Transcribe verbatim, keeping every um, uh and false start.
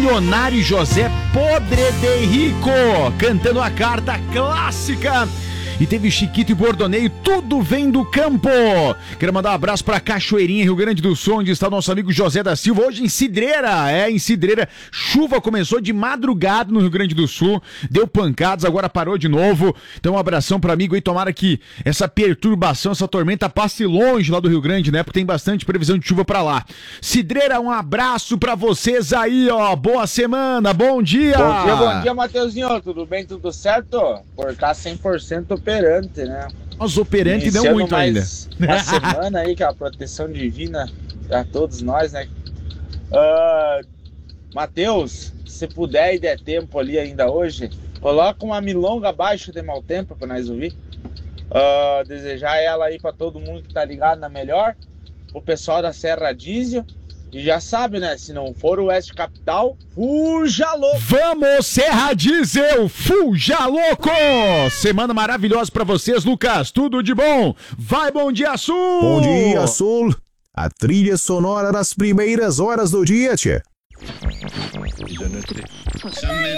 Milionário José Podre de Rico, cantando a carta clássica. E teve Chiquito e Bordoneio, tudo vem do campo. Quero mandar um abraço pra Cachoeirinha, Rio Grande do Sul, onde está o nosso amigo José da Silva. Hoje em Cidreira, é, em Cidreira. Chuva começou de madrugada no Rio Grande do Sul, deu pancadas, agora parou de novo. Então um abração pro amigo aí, tomara que essa perturbação, essa tormenta passe longe lá do Rio Grande, né? Porque tem bastante previsão de chuva pra lá. Cidreira, um abraço pra vocês aí, ó. Boa semana, bom dia. Bom dia, bom dia, Mateuzinho. Tudo bem, tudo certo? Por cá cem por cento operante, né? Nós operante não muito ainda. Uma semana aí, que é a proteção divina a todos nós, né? Uh, Mateus, se puder e der tempo ali ainda hoje, coloca uma milonga abaixo de mau tempo pra nós ouvir. Uh, desejar ela aí pra todo mundo que tá ligado na melhor. O pessoal da Serra Dízio. E já sabe, né? Se não for o Oeste Capital, fuja louco! Vamos, Serra Diesel, fuja louco! Semana maravilhosa pra vocês, Lucas. Tudo de bom? Vai, Bom Dia Sul! Bom Dia Sul! A trilha sonora das primeiras horas do dia, tchê.